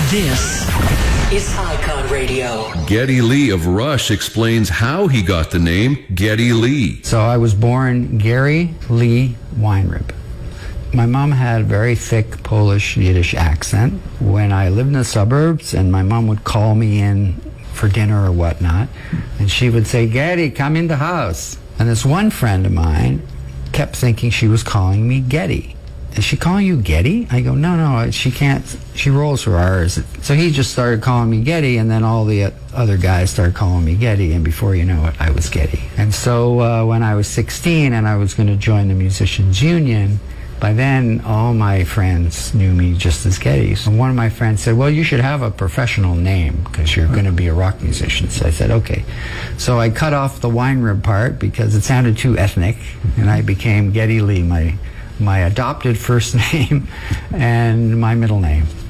This is Icon Radio. Geddy Lee of Rush explains how he got the name Geddy Lee. So I was born Gary Lee Weinrib. My mom had a very thick Polish Yiddish accent. When I lived in the suburbs and my mom would call me in for dinner or whatnot, and she would say, "Geddy, come in the house." And this one friend of mine kept thinking she was calling me Geddy. "Is she calling you Geddy?" I go, no, she can't. She rolls her R's. So he just started calling me Geddy, and then all the other guys started calling me Geddy, and before you know it, I was Geddy. And so when I was 16 and I was going to join the Musicians Union, by then all my friends knew me just as Geddy. So one of my friends said, "Well, you should have a professional name because you're going to be a rock musician." So I said, okay. So I cut off the Weinrib part because it sounded too ethnic, and I became Geddy Lee, my adopted first name and my middle name.